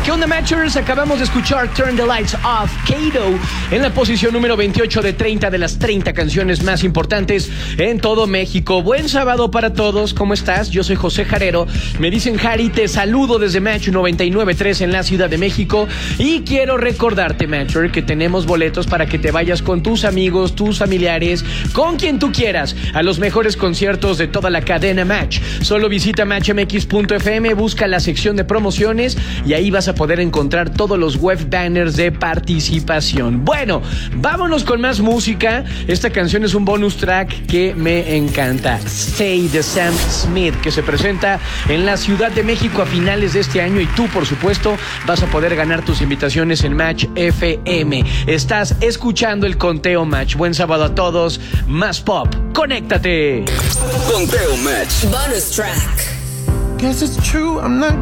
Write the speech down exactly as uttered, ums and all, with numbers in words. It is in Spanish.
¿Qué onda, Matchers? Acabamos de escuchar Turn the Lights Off, Kato, en la posición número veintiocho de treinta de las treinta canciones más importantes en todo México. Buen sábado para todos, ¿cómo estás? Yo soy José Jarero, me dicen Jari, te saludo desde Match noventa y nueve punto tres en la Ciudad de México y quiero recordarte, Matcher, que tenemos boletos para que te vayas con tus amigos, tus familiares, con quien tú quieras, a los mejores conciertos de toda la cadena Match. Solo visita match m x punto f m, busca la sección de promociones y ahí vas a poder encontrar todos los web banners de participación. Bueno, vámonos con más música. Esta canción es un bonus track que me encanta. Stay de Sam Smith, que se presenta en la Ciudad de México a finales de este año y tú, por supuesto, vas a poder ganar tus invitaciones en Match F M. Estás escuchando el Conteo Match. Buen sábado a todos. Más pop. ¡Conéctate! Conteo Match. Bonus track. Guess it's true, I'm not